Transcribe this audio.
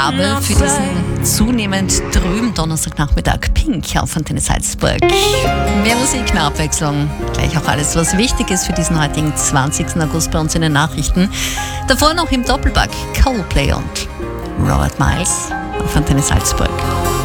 Aber für diesen zunehmend trüben Donnerstagnachmittag Pink auf Antenne Salzburg. Mehr Musik, mehr Abwechslung. Gleich auch alles, was wichtig ist für diesen heutigen 20. August bei uns in den Nachrichten. Davor noch im Doppelpack Coldplay und Robert Miles auf Antenne Salzburg.